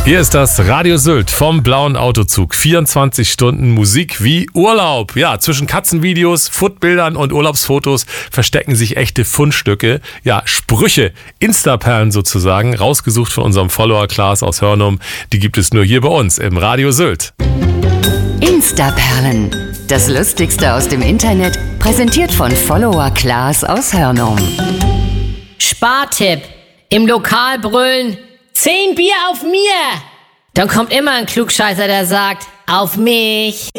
Hier ist das Radio Sylt vom Blauen Autozug. 24 Stunden Musik wie Urlaub. Ja, zwischen Katzenvideos, Foodbildern und Urlaubsfotos verstecken sich echte Fundstücke. Ja, Sprüche, Instaperlen sozusagen, rausgesucht von unserem Follower Klaas aus Hörnum. Die gibt es nur hier bei uns im Radio Sylt. Instaperlen. Das Lustigste aus dem Internet, präsentiert von Follower Klaas aus Hörnum. Spartipp. Im Lokal brüllen: 10 Bier auf mir! Dann kommt immer ein Klugscheißer, der sagt: auf mich!